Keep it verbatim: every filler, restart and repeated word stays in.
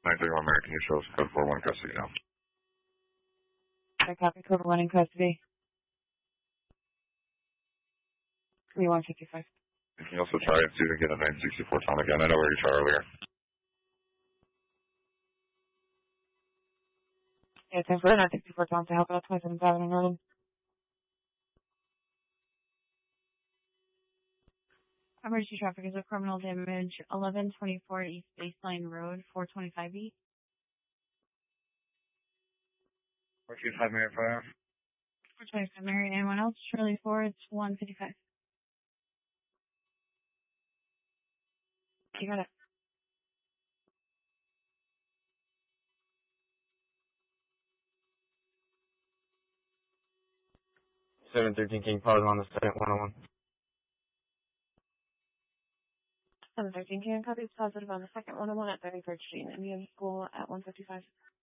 nine thirty-one American, you show us code four one custody now. I copy code one in custody. three one fifty-five. You can also try and see if you can get a nine sixty-four Tom again. I know where you tried earlier. Yeah, ten for nine sixty-four Tom to help out twenty-seven Avenue Northern. Emergency traffic is a criminal damage, eleven twenty-four East Baseline Road, four twenty-five E. four two five Mary Fire. four twenty-five Mary, anyone else? Shirley Ford, one fifty-five. You got it. seven thirteen King Plaza on the second one oh one. seven thirteen King, copies positive on the second one oh one at thirty-third Street, Indian School at one fifty-five.